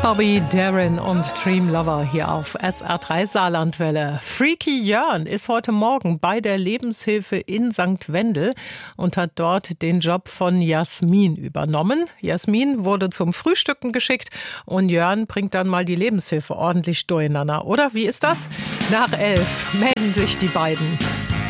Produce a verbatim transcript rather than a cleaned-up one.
Bobby Darin und Dream Lover hier auf S R drei Saarlandwelle. Freaky Jörn ist heute Morgen bei der Lebenshilfe in Sankt Wendel und hat dort den Job von Jasmin übernommen. Jasmin wurde zum Frühstücken geschickt und Jörn bringt dann mal die Lebenshilfe ordentlich durcheinander. Oder wie ist das? Nach elf melden sich die beiden.